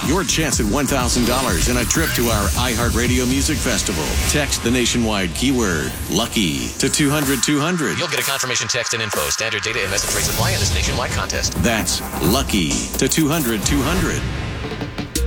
your chance at $1,000 and a trip to our iHeartRadio Music Festival. Text the nationwide keyword LUCKY to 200-200. You'll get a confirmation text and info. Standard data and message rates apply in this nationwide contest. That's LUCKY to 200-200.